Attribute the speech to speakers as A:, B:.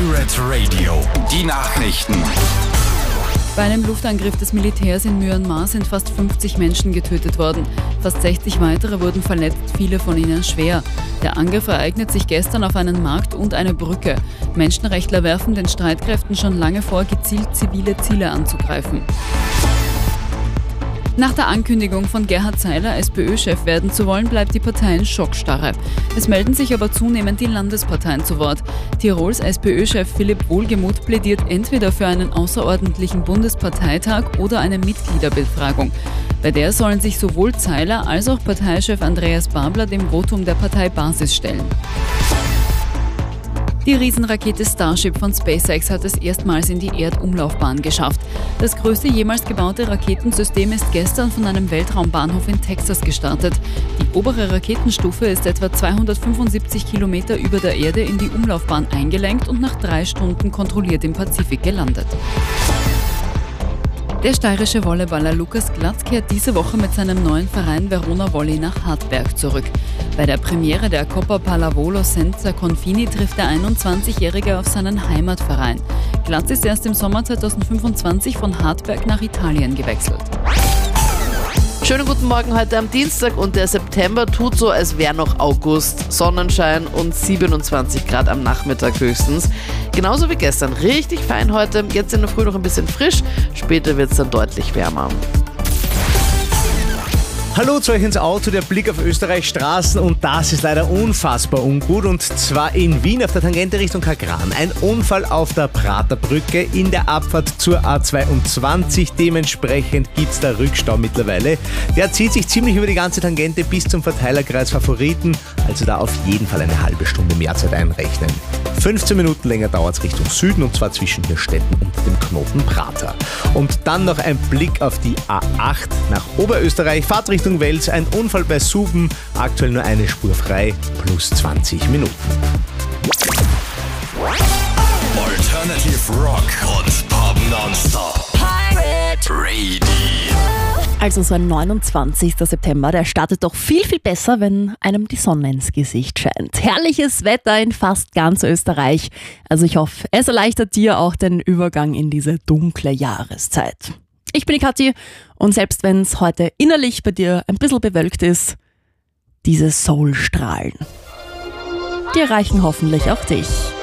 A: Pirate Radio, die Nachrichten.
B: Bei einem Luftangriff des Militärs in Myanmar sind fast 50 Menschen getötet worden. Fast 60 weitere wurden verletzt, viele von ihnen schwer. Der Angriff ereignet sich gestern auf einen Markt und eine Brücke. Menschenrechtler werfen den Streitkräften schon lange vor, gezielt zivile Ziele anzugreifen. Nach der Ankündigung von Gerhard Seiler, SPÖ-Chef werden zu wollen, bleibt die Partei in Schockstarre. Es melden sich aber zunehmend die Landesparteien zu Wort. Tirols SPÖ-Chef Philipp Wohlgemuth plädiert entweder für einen außerordentlichen Bundesparteitag oder eine Mitgliederbefragung. Bei der sollen sich sowohl Seiler als auch Parteichef Andreas Babler dem Votum der Parteibasis stellen. Die Riesenrakete Starship von SpaceX hat es erstmals in die Erdumlaufbahn geschafft. Das größte jemals gebaute Raketensystem ist gestern von einem Weltraumbahnhof in Texas gestartet. Die obere Raketenstufe ist etwa 275 Kilometer über der Erde in die Umlaufbahn eingelenkt und nach 3 Stunden kontrolliert im Pazifik gelandet. Der steirische Volleyballer Lukas Glatz kehrt diese Woche mit seinem neuen Verein Verona Volley nach Hartberg zurück. Bei der Premiere der Coppa Pallavolo Senza Confini trifft der 21-Jährige auf seinen Heimatverein. Glatz ist erst im Sommer 2025 von Hartberg nach Italien gewechselt.
C: Schönen guten Morgen heute am Dienstag und der September tut so, als wäre noch August. Sonnenschein und 27 Grad am Nachmittag höchstens. Genauso wie gestern. Richtig fein heute. Jetzt in der Früh noch ein bisschen frisch. Später wird es dann deutlich wärmer.
D: Hallo zu euch ins Auto, der Blick auf Österreichs Straßen und das ist leider unfassbar ungut und zwar in Wien auf der Tangente Richtung Kagran. Ein Unfall auf der Praterbrücke in der Abfahrt zur A22, dementsprechend gibt es da Rückstau mittlerweile. Der zieht sich ziemlich über die ganze Tangente bis zum Verteilerkreis Favoriten, also da auf jeden Fall eine halbe Stunde mehr Zeit einrechnen. 15 Minuten länger dauert es Richtung Süden und zwar zwischen Hirstetten und dem Knoten Prater. Und dann noch ein Blick auf die A8 nach Oberösterreich, Fahrt Richtung Wels, ein Unfall bei Suben, aktuell nur eine Spur frei, plus 20 Minuten.
A: Alternative Rock und Pop nonstop. Pirate Radio.
E: Also so ein 29. September, der startet doch viel, viel besser, wenn einem die Sonne ins Gesicht scheint. Herrliches Wetter in fast ganz Österreich. Also ich hoffe, es erleichtert dir auch den Übergang in diese dunkle Jahreszeit. Ich bin die Kathi und selbst wenn es heute innerlich bei dir ein bisschen bewölkt ist, diese Soulstrahlen, die erreichen hoffentlich auch dich.